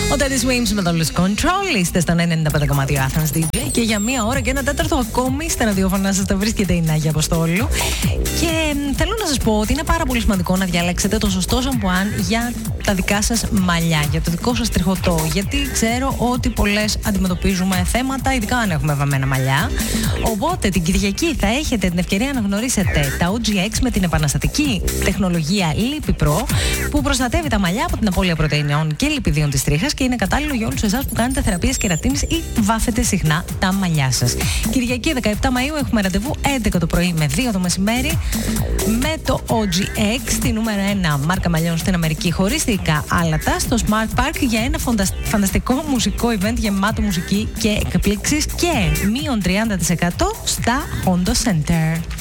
Ο Teddy Swims με το Lose Control. Είστε στον 95,2 Athens DJ. Και για μία ώρα και ένα τέταρτο ακόμη στα ραδιόφωνα σας θα βρίσκεται η Νάγια Αποστόλου. Και θέλω να σας πω ότι είναι πάρα πολύ σημαντικό να διαλέξετε το σωστό σαμπουάν για τα δικά σας μαλλιά, για το δικό σας τριχωτό. Γιατί ξέρω ότι πολλές αντιμετωπίζουμε θέματα, ειδικά αν έχουμε βαμμένα μαλλιά. Οπότε την Κυριακή θα έχετε την ευκαιρία να γνωρίσετε τα OGX με την επαναστατική τεχνολογία Lippi Pro, που προστατεύει τα μαλλιά από την απώλεια πρωτεϊνών και λιπιδίων της τρίχας και είναι κατάλληλο για όλους εσάς που κάνετε θεραπείες κερατίνης ή βάφετε συχνά τα μαλλιά σας. Κυριακή 17 Μαΐου έχουμε ραντεβού 11 το πρωί με 2 το μεσημέρι με το OGX, τη νούμερο 1 μάρκα μαλλιών στην Αμερική, χωρίς θηικά άλατα, στο Smart Park για ένα φανταστικό μουσικό event γεμάτο μουσική και εκπλήξεις και μείον 30% στα Hondo Center.